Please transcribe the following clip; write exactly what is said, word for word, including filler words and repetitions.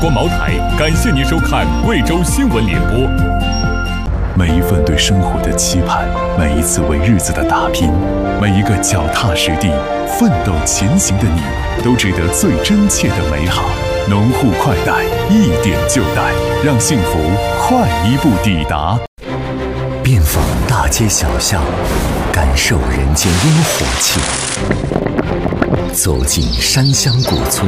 国茅台感谢您收看贵州新闻联播。 每一份对生活的期盼，每一次为日子的打拼，每一个脚踏实地、奋斗前行的你，都值得最真切的美好。农户快贷，一点就贷，让幸福快一步抵达。 遍访大街小巷，感受人间烟火气，走进山乡古村。